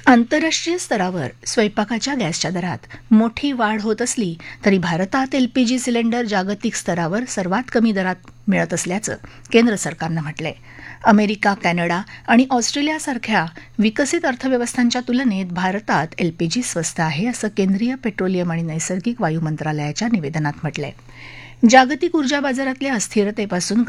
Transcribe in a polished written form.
आंतरराष्ट्रीय स्तरावर स्वयंपाकाच्या गॅसच्या दरात मोठी वाढ होत असली तरी भारतात एलपीजी सिलेंडर जागतिक स्तरावर सर्वात कमी दरात मिळत असल्याचं केंद्र सरकारनं म्हटलंय. अमेरिका, कॅनडा आणि ऑस्ट्रेलियासारख्या विकसित अर्थव्यवस्थांच्या तुलनेत भारतात एलपीजी स्वस्त आहे असं केंद्रीय पेट्रोलियम आणि नैसर्गिक वायू मंत्रालयाच्या निवेदनात म्हटलंय. जागतिक ऊर्जा बाजारातल्या अस्थिरतेपासून